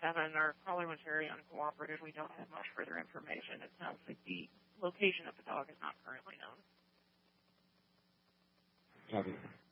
7 are probably very uncooperative. We don't have much further information. It sounds like the location of the dog is not currently known. Copy.